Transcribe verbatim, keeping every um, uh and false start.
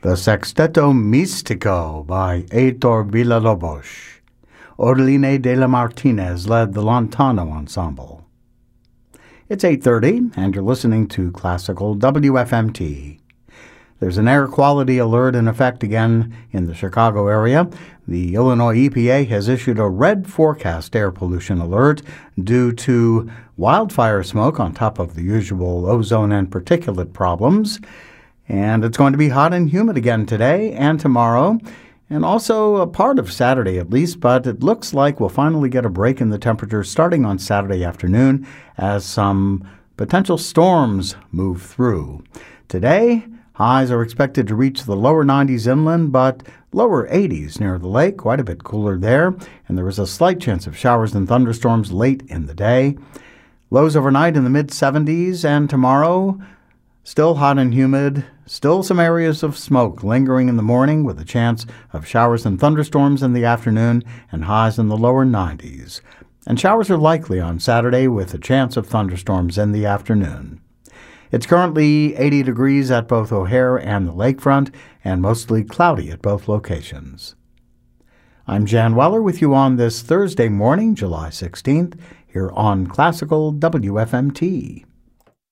The Sexteto Místico by Heitor Villa-Lobos. Orline de la Martinez led the Lontano Ensemble. It's eight thirty, and you're listening to Classical W F M T. There's an air quality alert in effect again in the Chicago area. The Illinois E P A has issued a red forecast air pollution alert due to wildfire smoke on top of the usual ozone and particulate problems. And it's going to be hot and humid again today and tomorrow, and also a part of Saturday at least, but it looks like we'll finally get a break in the temperatures starting on Saturday afternoon as some potential storms move through. Today, highs are expected to reach the lower nineties inland, but lower eighties near the lake, quite a bit cooler there, and there is a slight chance of showers and thunderstorms late in the day. Lows overnight in the mid seventies, and tomorrow, still hot and humid, still some areas of smoke lingering in the morning with a chance of showers and thunderstorms in the afternoon and highs in the lower nineties. And showers are likely on Saturday with a chance of thunderstorms in the afternoon. It's currently eighty degrees at both O'Hare and the lakefront and mostly cloudy at both locations. I'm Jan Weller with you on this Thursday morning, July sixteenth, here on Classical W F M T.